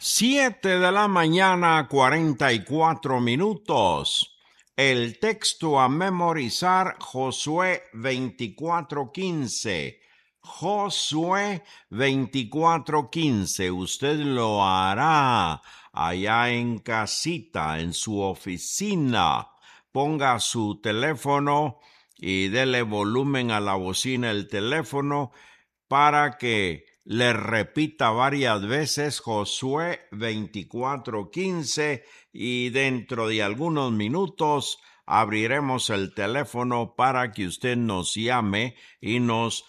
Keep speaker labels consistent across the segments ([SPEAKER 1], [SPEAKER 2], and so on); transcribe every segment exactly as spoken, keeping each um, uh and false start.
[SPEAKER 1] Siete de la mañana, cuarenta y cuatro minutos. El texto a memorizar, Josué veinticuatro quince. Josué veinticuatro quince. Usted lo hará allá en casita, en su oficina. Ponga su teléfono y dele volumen a la bocina del teléfono para que le repita varias veces Josué veinticuatro quince, y dentro de algunos minutos abriremos el teléfono para que usted nos llame y nos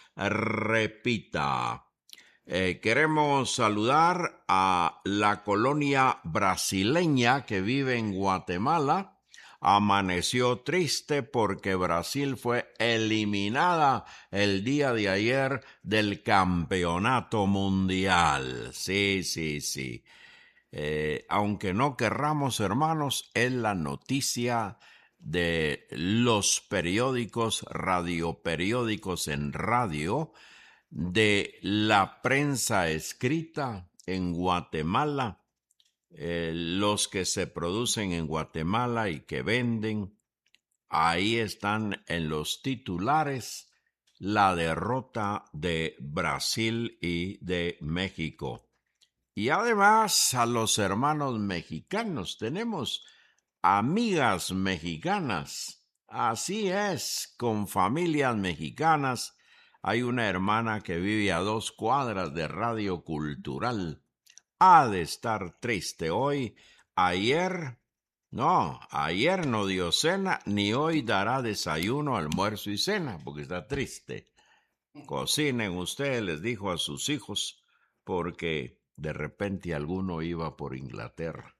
[SPEAKER 1] repita. Eh, queremos saludar a la colonia brasileña que vive en Guatemala. Amaneció triste porque Brasil fue eliminada el día de ayer del campeonato mundial. Sí, sí, sí. Eh, aunque no querramos, hermanos, es la noticia de los periódicos, radioperiódicos en radio, de la prensa escrita en Guatemala. Eh, los que se producen en Guatemala y que venden, ahí están en los titulares la derrota de Brasil y de México. Y además a los hermanos mexicanos, tenemos amigas mexicanas, así es, con familias mexicanas. Hay una hermana que vive a dos cuadras de Radio Cultural. Ha de estar triste hoy. Ayer, no, ayer no dio cena, ni hoy dará desayuno, almuerzo y cena, porque está triste. Cocinen ustedes, les dijo a sus hijos, porque de repente alguno iba por Inglaterra.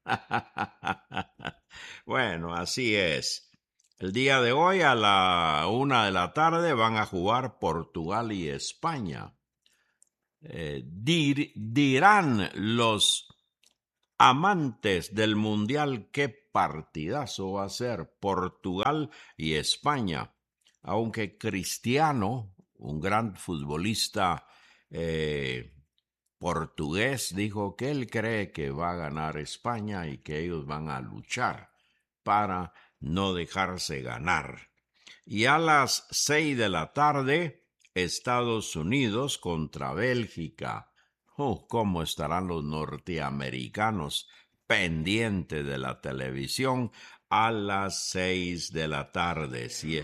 [SPEAKER 1] Bueno, así es. El día de hoy a la una de la tarde van a jugar Portugal y España. Eh, dir, dirán los amantes del Mundial qué partidazo va a ser Portugal y España. Aunque Cristiano, un gran futbolista eh, portugués, dijo que él cree que va a ganar España y que ellos van a luchar para no dejarse ganar. Y a las seis de la tarde, Estados Unidos contra Bélgica. Oh, ¿cómo estarán los norteamericanos pendientes de la televisión a las seis de la tarde? Sí.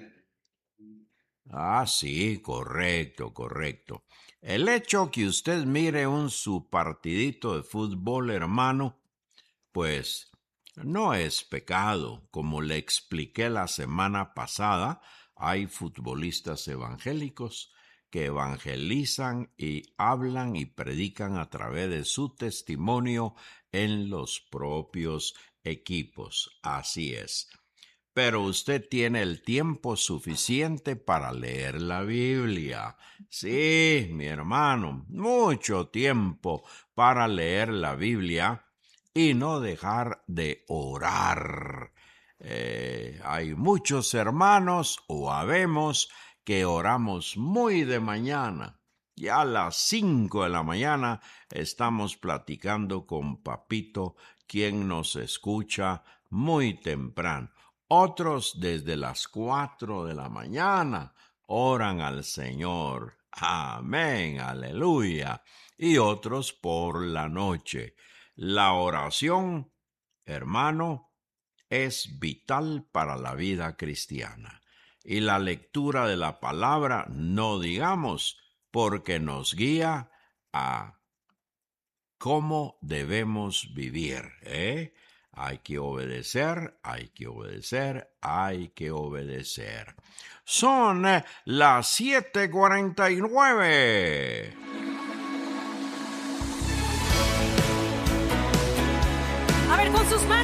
[SPEAKER 1] Ah, sí, correcto, correcto. El hecho que usted mire un su partidito de fútbol, hermano, pues no es pecado. Como le expliqué la semana pasada, hay futbolistas evangélicos que evangelizan y hablan y predican a través de su testimonio en los propios equipos. Así es. Pero usted tiene el tiempo suficiente para leer la Biblia. Sí, mi hermano, mucho tiempo para leer la Biblia y no dejar de orar. Eh, hay muchos hermanos, o habemos, que oramos muy de mañana. Ya a las cinco de la mañana estamos platicando con Papito, quien nos escucha muy temprano. Otros desde las cuatro de la mañana oran al Señor. Amén, aleluya. Y otros por la noche. La oración, hermano, es vital para la vida cristiana. Y la lectura de la palabra, no digamos, porque nos guía a cómo debemos vivir, ¿eh? Hay que obedecer, hay que obedecer, hay que obedecer. Son eh, las siete cuarenta y nueve.
[SPEAKER 2] A ver, con sus manos.